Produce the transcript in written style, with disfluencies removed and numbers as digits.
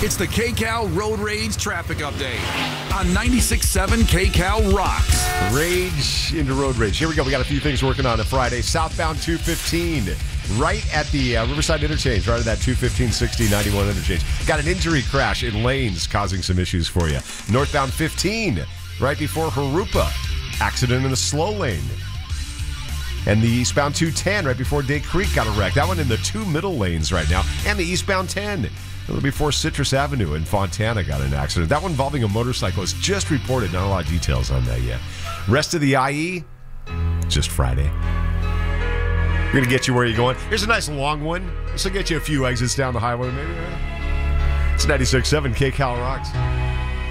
It's the KCAL Road Rage Traffic Update on 96.7 KCAL Rocks. Rage into road rage. Here we go. We got a few things working on Friday. Southbound 215, right at the Riverside Interchange, right at that 215-60-91 interchange. Got an injury crash in lanes causing some issues for you. Northbound 15, right before Harupa. Accident in the slow lane. And the eastbound 210 right before Day Creek got a wreck. That one in the two middle lanes right now. And the eastbound 10 before Citrus Avenue in Fontana got an accident. That one involving a motorcyclist just reported. Not a lot of details on that yet. Rest of the IE, just Friday. We're going to get you where you're going. Here's a nice long one. This will get you a few exits down the highway maybe. It's 96.7 KCAL Rocks.